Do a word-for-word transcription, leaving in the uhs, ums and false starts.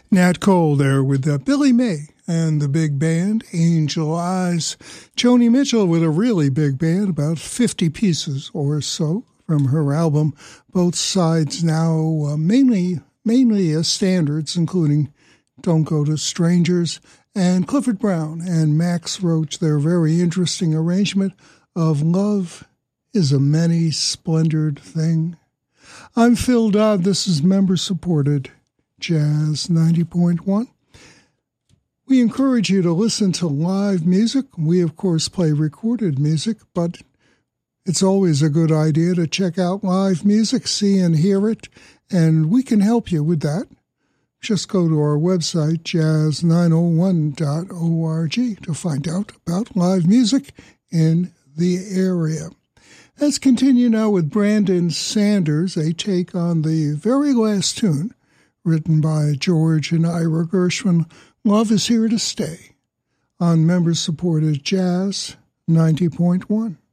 Nat Cole there with uh, Billy May and the big band, Angel Eyes. Joni Mitchell with a really big band, about fifty pieces or so from her album. Both sides now uh, mainly mainly uh, standards, including Don't Go to Strangers, and Clifford Brown and Max Roach, their very interesting arrangement of Love is a Many-Splendored Thing. I'm Phil Dodd. This is member-supported Jazz ninety point one. We encourage you to listen to live music. We, of course, play recorded music, but it's always a good idea to check out live music, see and hear it, and we can help you with that. Just go to our website, jazz nine oh one dot org, to find out about live music in the area. Let's continue now with Brandon Sanders, a take on the very last tune written by George and Ira Gershwin, Love is Here to Stay, on member-supported Jazz ninety point one.